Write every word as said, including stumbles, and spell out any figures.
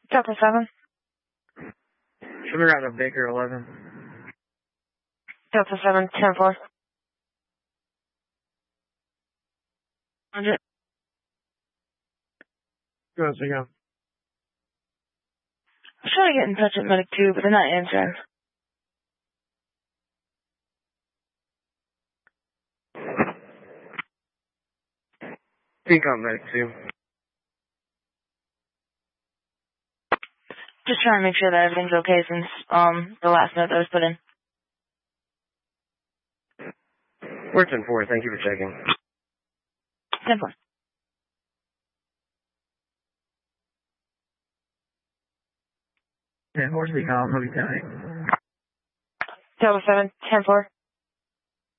Delta seven. Sugar out of Baker eleven. Delta seven, ten four. one hundred. Go ahead, go. I'm trying to get in touch with Medic two, but they're not answering. Think on Medic two. Just trying to make sure that everything's okay since um the last note that was put in. We're ten four, thank you for checking. ten four. ten four, speak on, Holy County. Delta seven, ten four.